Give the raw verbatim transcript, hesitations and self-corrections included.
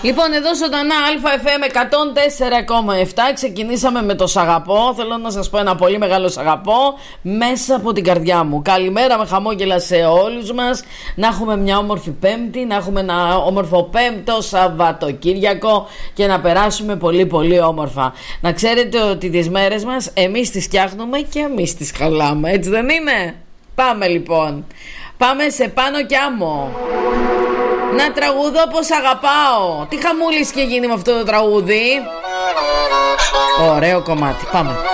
Λοιπόν, εδώ ζωντανά ΑΕΦ εκατόν τέσσερα κόμμα επτά. Ξεκινήσαμε με το σ' αγαπώ. Θέλω να σας πω ένα πολύ μεγάλο σ' αγαπώ μέσα από την καρδιά μου. Καλημέρα με χαμόγελα σε όλους μας. Να έχουμε μια όμορφη Πέμπτη, να έχουμε ένα όμορφο Πέμπτο Σαββατοκύριακο και να περάσουμε πολύ πολύ όμορφα. Να ξέρετε ότι τις μέρες μας εμείς τις φτιάχνουμε και εμείς τις χαλάμε, έτσι δεν είναι? Πάμε λοιπόν. Πάμε σε Πάνο κι Άμμο. Να τραγουδώ πως αγαπάω. Τι χαμούλης και γίνει με αυτό το τραγούδι. Ωραίο κομμάτι. Πάμε.